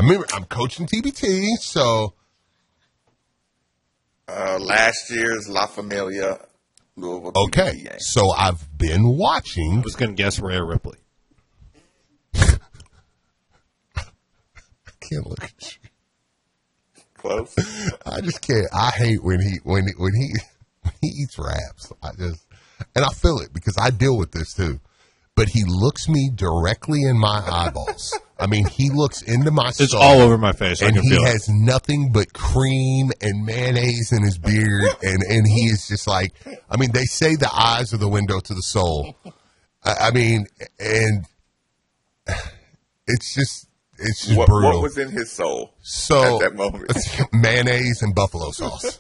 Remember, I'm coaching TBT, so. Last year's La Familia Louisville TBT Okay, game. so I've been watching. I was going to guess Rhea Ripley. I can't look at you. Close. I just can't. I hate when he eats wraps. And I feel it because I deal with this too. But he looks me directly in my eyeballs. I mean, he looks into my soul. It's all over my face. And I can he feel it. has nothing but cream and mayonnaise in his beard. And he is just like, I mean, they say the eyes are the window to the soul. I mean, and it's just brutal. What was in his soul So, at that moment? mayonnaise and buffalo sauce.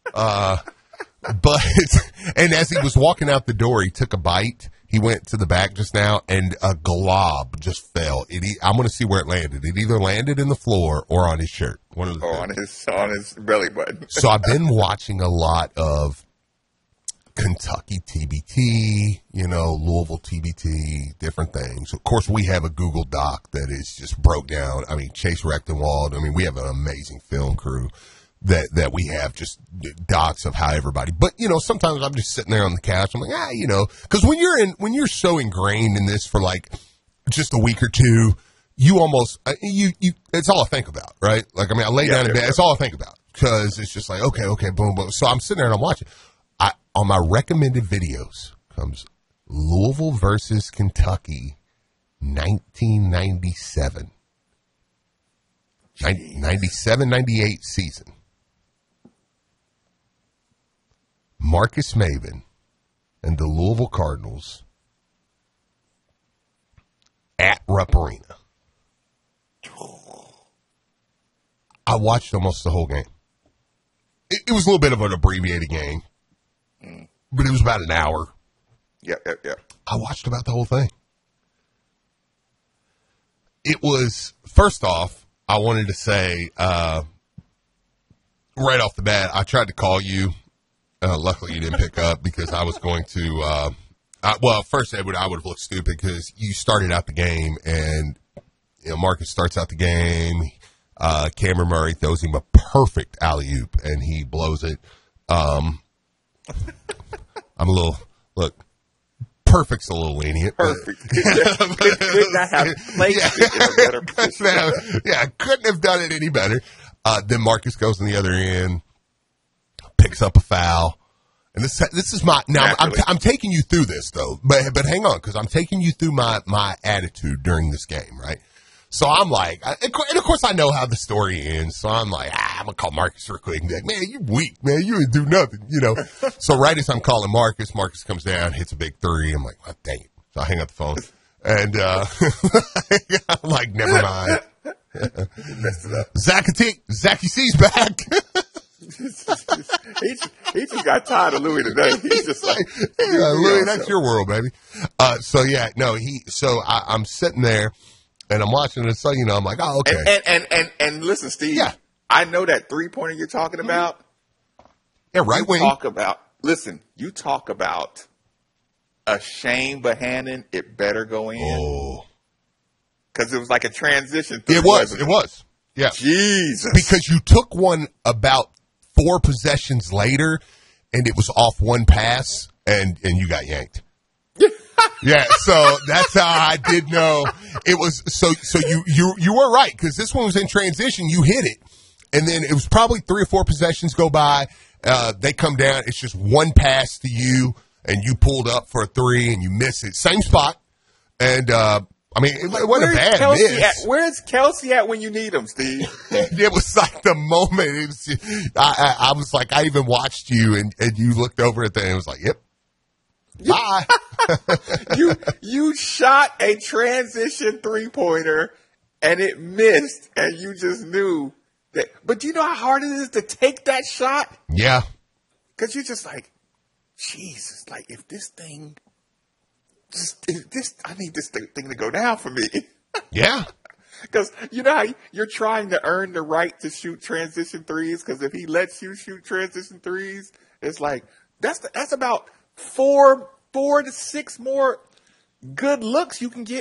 But, and as he was walking out the door, he took a bite. He went to the back just now, and a glob just fell. I'm going to see where it landed. It either landed in the floor or on his shirt. One of the two. On his belly button. So I've been watching a lot of Kentucky TBT, Louisville TBT, different things. Of course, we have a Google Doc that is just broke down. I mean, Chase Rechtenwald. I mean, we have an amazing film crew that we have just docs of how everybody. But sometimes I'm just sitting there on the couch. I'm like, because when you're so ingrained in this for like just a week or two, you almost it's all I think about, right? Like, I mean, I lay down in bed. It's all I think about because it's just like, okay, boom, boom. So I'm sitting there and I'm watching. On my recommended videos comes Louisville versus Kentucky, 1997. 97-98 season. Marcus Maven and the Louisville Cardinals at Rupp Arena. I watched almost the whole game. It was a little bit of an abbreviated game, but it was about an hour. Yeah. I watched about the whole thing. It was, first off, I wanted to say, right off the bat, I tried to call you. Luckily, you didn't pick up because I was going to, first, Edward, I would have looked stupid because you started out the game and, Marcus starts out the game. Cameron Murray throws him a perfect alley-oop and he blows it. I'm a little, perfect's a little lenient. Perfect. Could not have placed it in a better position. Yeah, couldn't have done it any better. Then Marcus goes on the other end, picks up a foul. And this is my, now I'm taking you through this though, but hang on, because I'm taking you through my attitude during this game, right? So I'm like, and of course I know how the story ends. So I'm like, I'm going to call Marcus real quick and be like, man, you weak, man. You didn't do nothing, So right as I'm calling Marcus comes down, hits a big three. I'm like, oh, dang it. So I hang up the phone. And I'm like, never mind. Zachy C's back. he just got tired of Louis today. He's just like, Louis, that's your world, baby. I'm sitting there. And I'm watching it, so I'm like, oh, okay. And listen, Steve. Yeah. I know that 3-pointer you're talking about. Yeah, right wing. You talk about a Shane Bohannon. It better go in. Oh, because it was like a transition. It was. Yeah, Jesus. Because you took one about 4 possessions later, and it was off one pass, and you got yanked. Yeah, so that's how I did know it was. So you were right because this one was in transition. You hit it, and then it was probably 3 or 4 possessions go by. They come down. It's just one pass to you, and you pulled up for a 3, and you miss it. Same spot, and it wasn't a bad miss. Where's Kelsey at when you need him, Steve? It was like the moment. It was just, I was like, I even watched you, and you looked over at that, and it was like, yep. Bye. You shot a transition 3-pointer and it missed, and you just knew that. But do you know how hard it is to take that shot? Yeah. Because you're just like, Jesus, like if this thing, I need this thing to go down for me. Yeah. Because you know how you're trying to earn the right to shoot transition threes. Because if he lets you shoot transition threes, it's like that's about 4 to 6 more good looks you can get